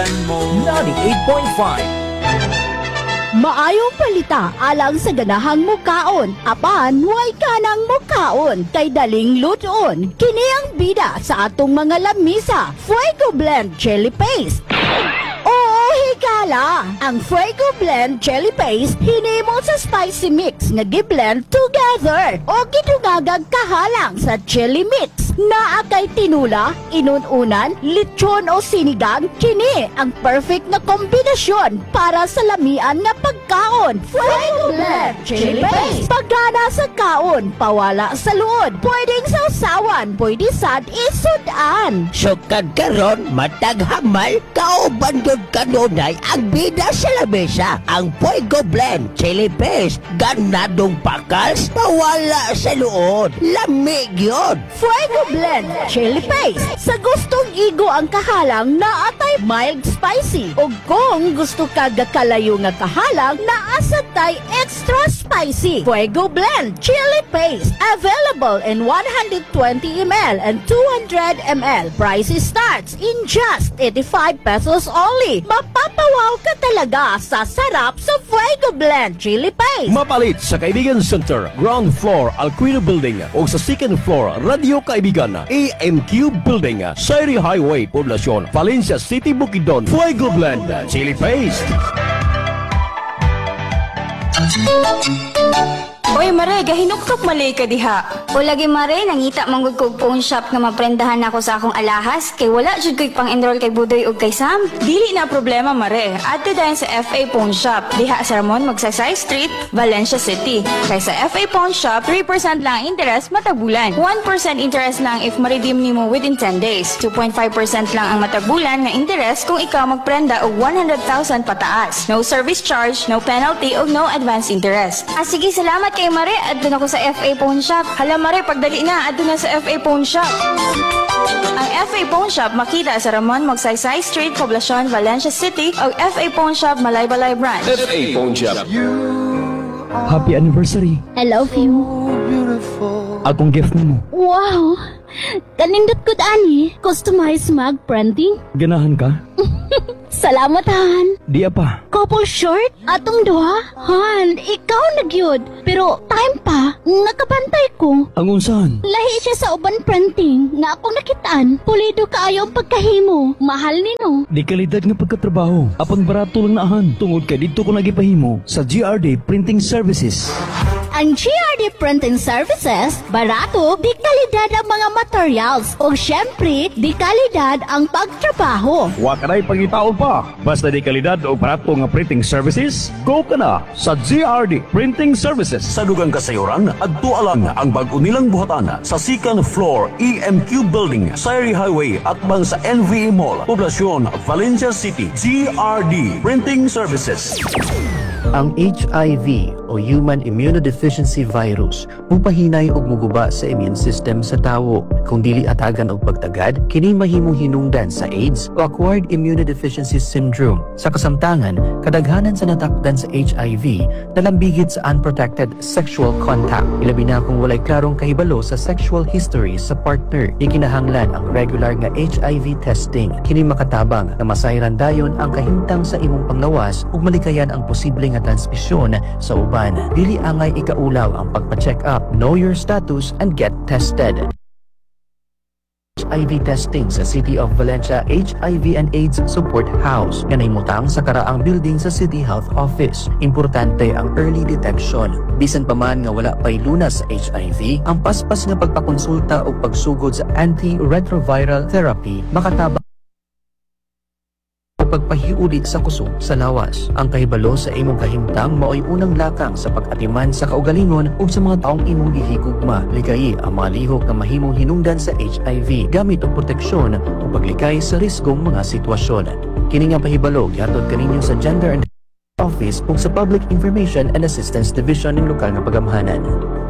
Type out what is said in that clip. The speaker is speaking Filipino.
Pakinggan mo 98.5. Maayong palita alang sa ganahang mukaon, apan huwag ka ng mukaon, kay daling lutoon. Kini ang bida sa atong mga lamisa, Fuego Blend Chili Paste. Oo, higala! Ang Fuego Blend Chili Paste hinimo sa spicy mix nga gi-blend together o gidungagag kahalang sa chili mix. Naa kay tinula, inununan, lechon o sinigang, kini ang perfect na kombinasyon para sa lamian nga pagkaon. Fuego Blend Chili Paste. Pagana sa kaon, pawala sa luod. Pwedeng sausawan, pwede sad isudan. Sukad karon matag hamal kauban gyud kanunay ang bida sa lamesa. Ang Fuego Blend Chili Paste ganadong pakals pawala sa luod. Lamig yun. Fuego Blend Chili Paste. Sa gustong igo ang kahalang na atay mild spicy. O kung gusto ka gakalayo nga kahalang na asatay extra spicy. Fuego Blend Chili Paste. Available in 120 ml and 200 ml. Price starts in just 85 pesos only. Mapapawaw ka talaga sa sarap sa Fuego Blend Chili Paste. Mapalit sa Kaibigan Center, ground floor, Alquino Building o sa second floor, Radio Kaibigan, AMQ Building, Sairi Highway, Poblacion, Valencia City, Bukidnon. Fuego Blend Chili Paste. Oy Mare, gahinuktok malay ka diha. O lagi Mare, nangita manggod kog phone shop nga maprendahan ako sa akong alahas kay wala jud ko'y pang-enroll kay Budoy ug kay Sam. Dili na problema Mare. Adto dayon sa FA Pawn Shop. Diha sa Ramon Magsaysay Street, Valencia City. Kay sa FA Pawn Shop, 3% lang ang interest matag bulan. 1% interest lang if ma-redeem nimo within 10 days. 2.5% lang ang matag bulan nga interest kung ikaw magprenda og 100,000 pataas. No service charge, no penalty ug no advance interest. Sige, salamat kay Mare. Adto na ko sa FA Pawn Shop. Hala Mare, pagdali na, adto na sa FA Pawn Shop. Ang FA Pawn Shop makita sa Ramon Magsaysay Street, Poblacion, Valencia City o FA Pawn Shop, Malaybalay Branch. FA Pawn Shop. Happy anniversary. I love you. Akong gift mo. Wow! Kanindot ko ani. Customized mag printing. Ganahan ka? Salamat, Han. Di pa. Couple short? Atong duha? Han, ikaw nagyod. Pero time pa, nakabantay ko. Ang unsahan? Lahi siya sa uban printing nga akong nakitaan. Pulido kaayo ang pagkahimo. Mahal nino. Di kalidad nga pagkatrabaho. Apang barato lang naahan. Tungod kay dito ko nagipahimo sa GRD Printing Services. Ang GRD Printing Services, barato, di kalidad ang mga materials. O syempre, di kalidad ang pagtrabaho. Wa ka na'y pangitaon pa. Basta di kalidad o barato nga printing services, go ka na sa GRD Printing Services. Sa dugang kasayuran, adto alang ang bag-o nilang buhatan sa second floor EMQ Building, Sairi Highway at bang sa NVE Mall, Poblacion, Valencia City. GRD Printing Services. Ang HIV o Human Immunodeficiency Virus mupahinay og muguba sa immune system sa tawo. Kung dili atagan og pagtagad, kini mahimong hinungdan sa AIDS o Acquired Immunodeficiency Syndrome. Sa kasamtangan, kadaghanan sa natakdan sa HIV nalambigit sa unprotected sexual contact. Ilabi na kung walay klarong kahibalo sa sexual history sa partner. Ikinahanglan ang regular nga HIV testing. Kini makatabang na masayran dayon ang kahimtang sa imong panglawas ug malikayan ang posibleng nga transmisyon sa uban. Dili angay ikaulaw ang pagpa-check up, know your status and get tested. HIV testing sa City of Valencia HIV and AIDS Support House nga nahimutang sa karaang building sa City Health Office. Importante ang early detection. Bisan pa man nga wala pay lunas sa HIV, ang paspas nga pagpakonsulta o pagsugod sa antiretroviral therapy makatabang pagpahiuli sa kusog sa lawas. Ang kahibalo sa imong kahimtang mao'y unang lakang sa pag-atiman sa kaugalingon ug sa mga taong imong gihigugma. Ligayi ang mga lihok na mahimong hinungdan sa HIV gamit og proteksyon o paglikay sa risgong mga sitwasyon. Kini nga pahibalo gihatod kaninyo sa Gender and Office ug sa Public Information and Assistance Division ng lokal nga pagamhanan.